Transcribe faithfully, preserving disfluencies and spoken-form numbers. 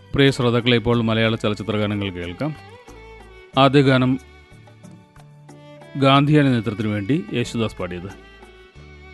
പ്രിയ ശ്രോതാക്കളെ, ഇപ്പോൾ മലയാള ചലച്ചിത്ര ഗാനങ്ങൾ കേൾക്കാം. ആദ്യ ഗാനം ഗാന്ധിയൻ നേതൃത്വത്തിന് വേണ്ടി യേശുദാസ് പാടിയത്.